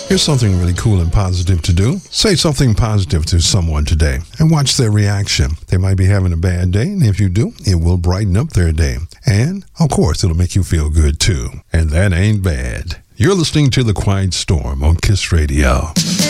Here's something really cool and positive to do. Say something positive to someone today and watch their reaction. They might be having a bad day, and if you do, it will brighten up their day. And, of course, it'll make you feel good, too. And that ain't bad. You're listening to The Quiet Storm on KISS Radio.